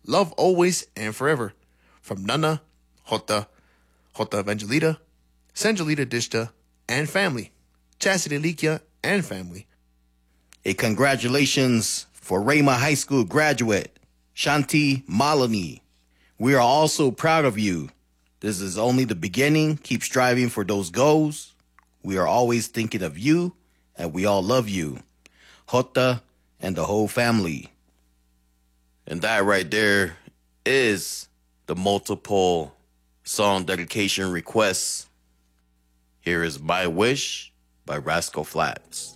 love always and forever. From Nana, Jota, Jota Evangelita, Sangelita Dishta, and family. Chastity Likia and family. A congratulations for Rhema High School graduate, Shanti Malini. We are all so proud of you. This is only the beginning. Keep striving for those goals. We are always thinking of you, and we all love you. Jota and the whole family. And that right there is the multiple song dedication requests. Here is My Wish by Rascal Flatts.